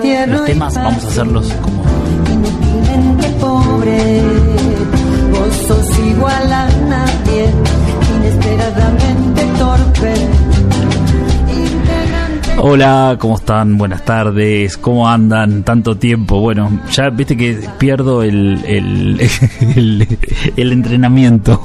Los temas vamos a hacerlos como inútilmente pobre. Vos sos igual a nadie, inesperadamente torpe. Hola, ¿cómo están? Buenas tardes, ¿cómo andan? Tanto tiempo. Bueno, ya viste que pierdo el entrenamiento.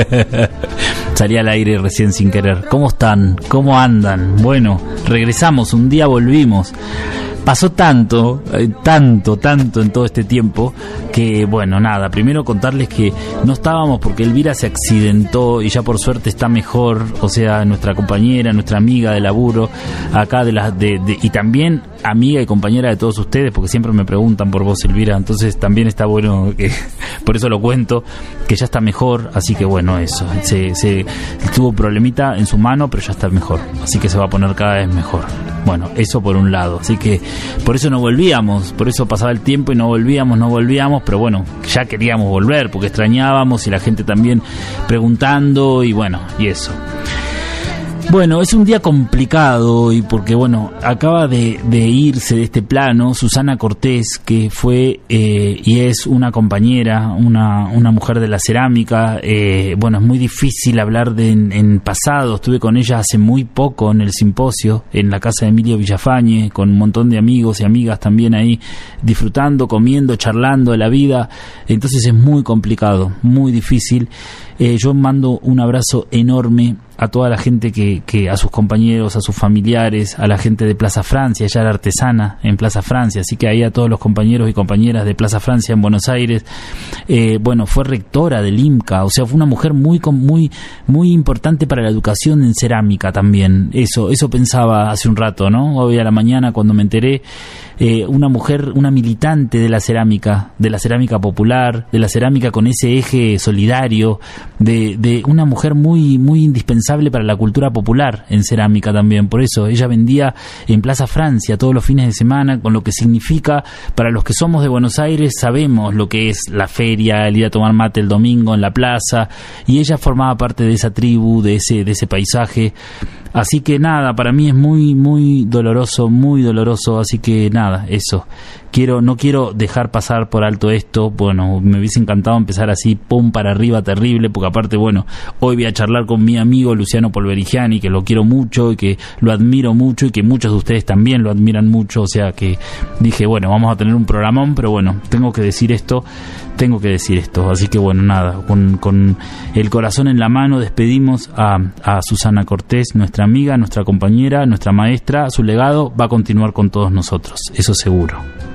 Salí al aire recién sin querer. ¿Cómo están? ¿Cómo andan? Bueno, regresamos, un día volvimos. Pasó tanto en todo este tiempo que, bueno, nada, primero contarles que no estábamos porque Elvira se accidentó y ya por suerte está mejor, o sea, nuestra compañera, nuestra amiga de laburo, acá y también amiga y compañera de todos ustedes, porque siempre me preguntan por vos, Elvira, entonces también está bueno que por eso lo cuento, que ya está mejor, así que bueno, eso, se tuvo un problemita en su mano, pero ya está mejor, así que se va a poner cada vez mejor. Bueno, eso por un lado, así que por eso no volvíamos, por eso pasaba el tiempo y no volvíamos, pero bueno, ya queríamos volver porque extrañábamos y la gente también preguntando y bueno, y eso. Bueno, es un día complicado y porque, bueno, acaba de irse de este plano Susana Cortés, que fue y es una compañera, una mujer de la cerámica. Bueno, es muy difícil hablar en pasado. Estuve con ella hace muy poco en el simposio, en la casa de Emilio Villafañe, con un montón de amigos y amigas también ahí, disfrutando, comiendo, charlando de la vida. Entonces es muy complicado, muy difícil. Yo mando un abrazo enorme a toda la gente que a sus compañeros, a sus familiares, a la gente de Plaza Francia. Ella era artesana en Plaza Francia, así que ahí a todos los compañeros y compañeras de Plaza Francia en Buenos Aires. Bueno, fue rectora del IMCA, o sea, fue una mujer muy importante para la educación en cerámica también. Eso pensaba hace un rato, ¿no? Hoy a la mañana cuando me enteré, una mujer, una militante de la cerámica popular, de la cerámica con ese eje solidario, de una mujer muy indispensable para la cultura popular en cerámica también. Por eso ella vendía en Plaza Francia todos los fines de semana, con lo que significa para los que somos de Buenos Aires, sabemos lo que es la feria, el ir a tomar mate el domingo en la plaza, y ella formaba parte de esa tribu, de ese paisaje. Así que nada, para mí es muy doloroso, así que nada, eso. No quiero dejar pasar por alto esto. Bueno, me hubiese encantado empezar así, pum, para arriba, terrible, porque aparte, bueno, hoy voy a charlar con mi amigo Luciano Polverigiani, que lo quiero mucho y que lo admiro mucho y que muchos de ustedes también lo admiran mucho, o sea que dije, bueno, vamos a tener un programón, pero bueno, tengo que decir esto, así que bueno, nada, con el corazón en la mano despedimos a Susana Cortés, nuestra amiga, nuestra compañera, nuestra maestra. Su legado va a continuar con todos nosotros, eso seguro.